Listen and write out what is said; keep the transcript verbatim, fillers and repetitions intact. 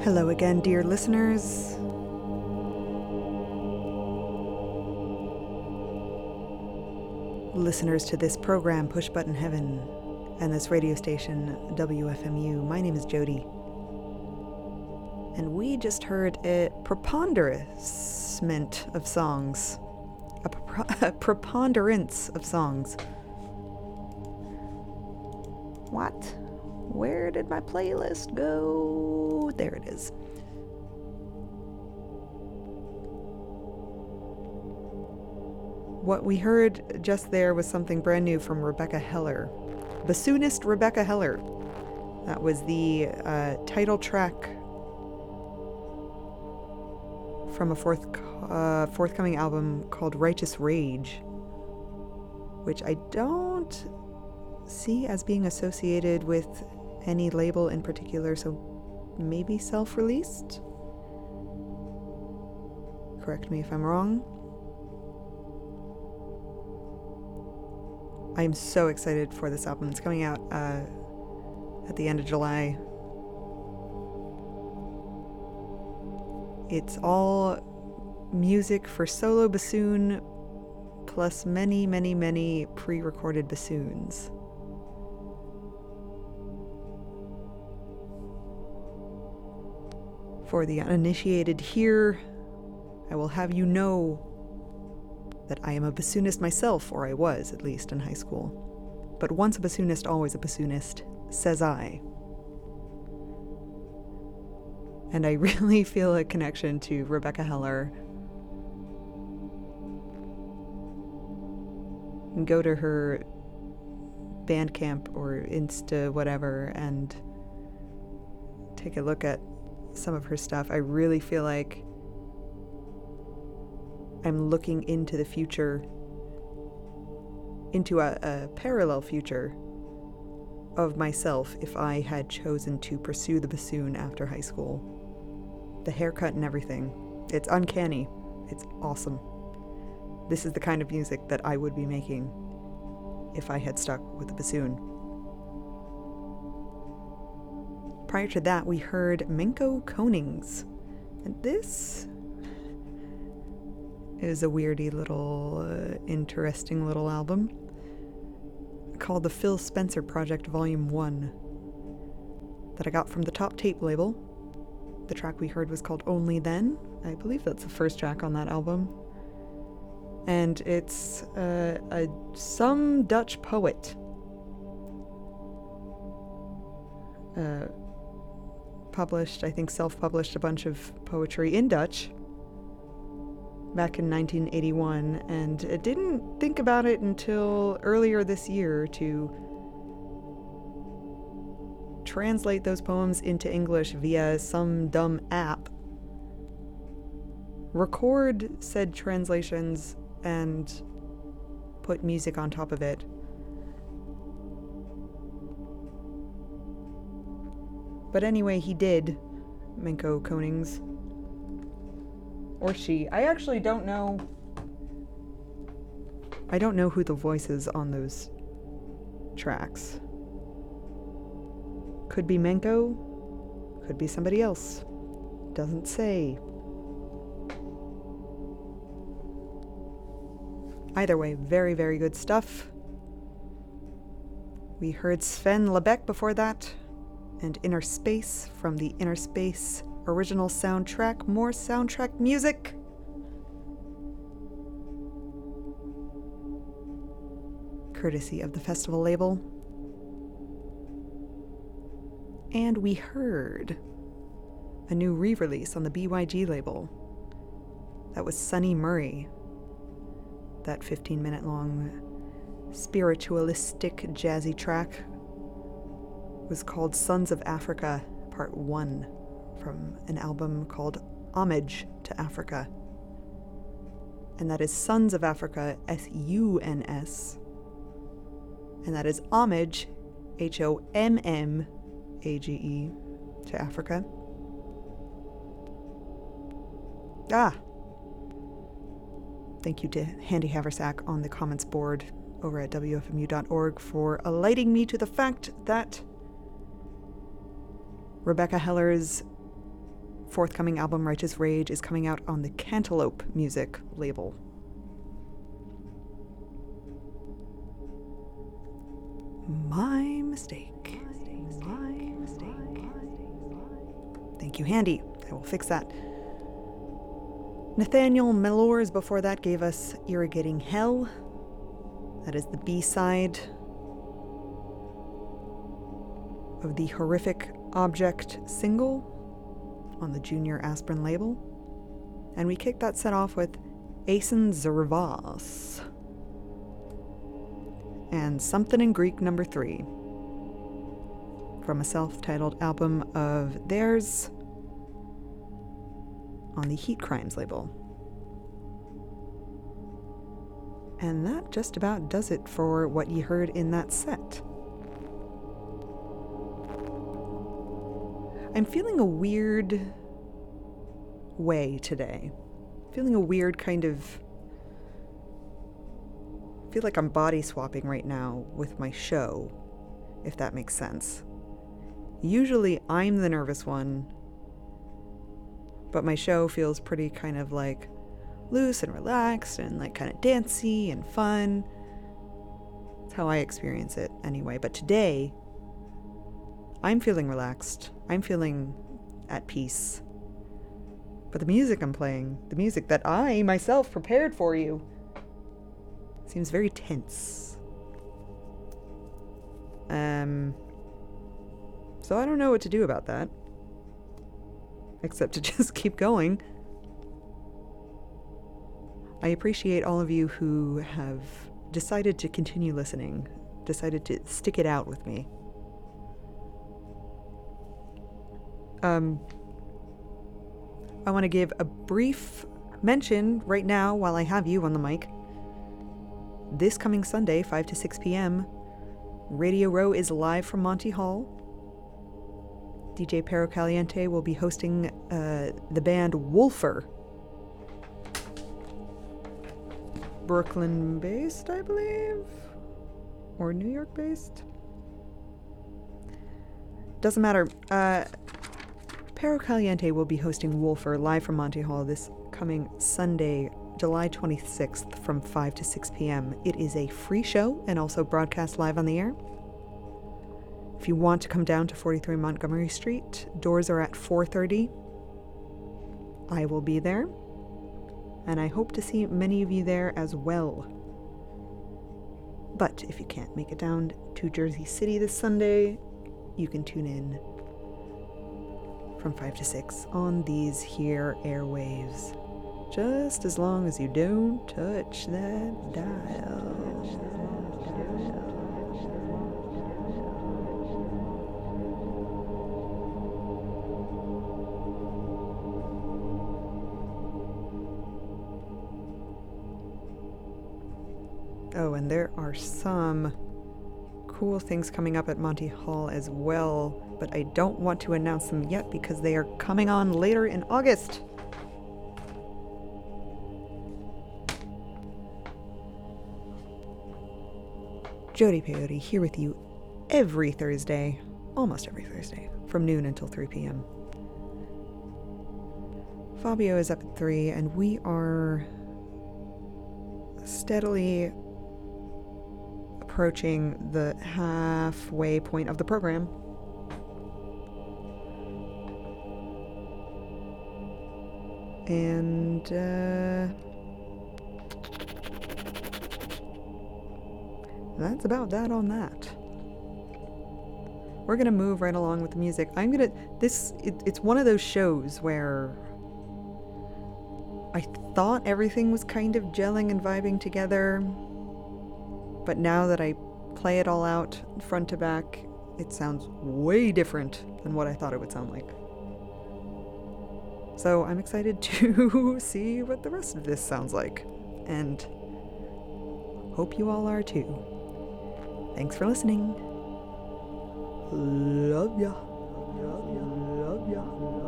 Hello again, dear listeners. Listeners to this program, Push Button Heaven, and this radio station, W F M U. My name is Jody. And we just heard a preponderance of songs. A, pre- a preponderance of songs. What? Where did my playlist go? There it is. What we heard just there was something brand new from Rebecca Heller. Bassoonist Rebecca Heller. That was the uh, title track from a forth, uh, forthcoming album called Righteous Rage, which I don't see as being associated with any label in particular, so maybe self-released? Correct me if I'm wrong. I'm so excited for this album. It's coming out uh, at the end of July. It's all music for solo bassoon plus many, many, many pre-recorded bassoons. For the uninitiated here, I will have you know that I am a bassoonist myself, or I was, at least, in high school. But once a bassoonist, always a bassoonist, says I. And I really feel a connection to Rebecca Heller. Go to her Bandcamp or Insta whatever and take a look at some of her stuff. I really feel like I'm looking into the future, into a, a parallel future of myself if I had chosen to pursue the bassoon after high school. The haircut and everything. It's uncanny. It's awesome. This is the kind of music that I would be making if I had stuck with the bassoon. Prior to that, we heard Menko Konings. And this is a weirdy little, uh, interesting little album called the Phil Spencer Project Volume one that I got from the Top Tape label. The track we heard was called Only Then. I believe that's the first track on that album. And it's uh, a some Dutch poet uh, published, I think self-published a bunch of poetry in Dutch back in nineteen eighty-one, and I didn't think about it until earlier this year to translate those poems into English via some dumb app, record said translations, and put music on top of it. But anyway, he did, Menko Konings. Or she. I actually don't know. I don't know who the voice is on those tracks. Could be Menko. Could be somebody else. Doesn't say. Either way, very, very good stuff. We heard Sven Lebeck before that, and Inner Space from the Inner Space original soundtrack. More soundtrack music. Courtesy of the festival label. And we heard a new re-release on the B Y G label. That was Sunny Murray. That fifteen minute long spiritualistic jazzy track was called Sons of Africa Part one from an album called Homage to Africa. And that is Sons of Africa, S U N S. And that is Homage, H O M M A G E, to Africa. Ah! Thank you to Handy Haversack on the comments board over at W F M U dot org for alerting me to the fact that Rebecca Heller's forthcoming album, Righteous Rage, is coming out on the Cantaloupe Music label. My mistake. My mistake. Thank you, Handy. I will fix that. Nathaniel Mellors before that gave us Irrigating Hell. That is the B-side of the Horrific Object single on the Junior Aspirin label. And we kicked that set off with Asen Zervas and Something in Greek number three from a self-titled album of theirs on the Heat Crimes label. And that just about does it for what you heard in that set. I'm feeling a weird way today. Feeling a weird kind of... I feel like I'm body swapping right now with my show, if that makes sense. Usually I'm the nervous one, but my show feels pretty kind of like loose and relaxed and like kind of dancey and fun. That's how I experience it anyway. But today, I'm feeling relaxed. I'm feeling at peace. But the music I'm playing, the music that I myself prepared for you, seems very tense. Um, so I don't know what to do about that, except to just keep going. I appreciate all of you who have decided to continue listening, decided to stick it out with me. Um, I want to give a brief mention right now while I have you on the mic. This coming Sunday, five to six p.m., Radio Row is live from Monty Hall. D J Pero Caliente will be hosting uh, the band Wolfer. Brooklyn-based, I believe? Or New York-based? Doesn't matter. Uh, Pero Caliente will be hosting Wolfer live from Monty Hall this coming Sunday, July twenty-sixth from five to six p.m. It is a free show and also broadcast live on the air. If you want to come down to forty-three Montgomery Street, doors are at four thirty. I will be there, and I hope to see many of you there as well. But if you can't make it down to Jersey City this Sunday, you can tune in from five to six on these here airwaves. Just as long as you don't touch that dial. Oh, and there are some cool things coming up at Monty Hall as well, but I don't want to announce them yet because they are coming on later in August. Jody Peyote here with you every Thursday, almost every Thursday, from noon until three p.m. Fabio is up at three, and we are steadily approaching the halfway point of the program. And, uh... that's about that on that. We're gonna move right along with the music. I'm gonna... This... It, it's one of those shows where I thought everything was kind of gelling and vibing together, but now that I play it all out front to back, it sounds way different than what I thought it would sound like. So I'm excited to see what the rest of this sounds like, and hope you all are too. Thanks for listening. Love ya. Love ya. Love ya.